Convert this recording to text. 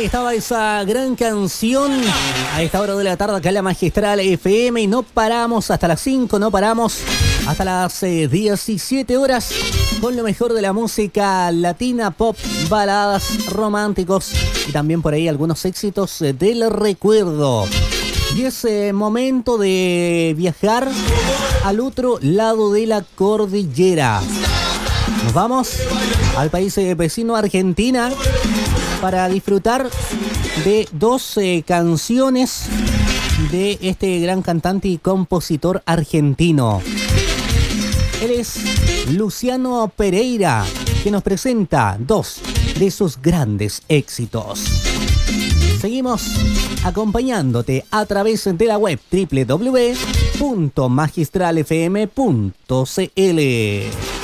Ahí estaba esa gran canción a esta hora de la tarde acá en la Magistral FM y no paramos hasta las 5, no paramos hasta las 17 horas con lo mejor de la música latina, pop, baladas, románticos y también por ahí algunos éxitos del recuerdo. Y es momento de viajar al otro lado de la cordillera. Nos vamos al país vecino Argentina para disfrutar de dos canciones de este gran cantante y compositor argentino. Él es Luciano Pereira, que nos presenta dos de sus grandes éxitos. Seguimos acompañándote a través de la web www.magistralfm.cl.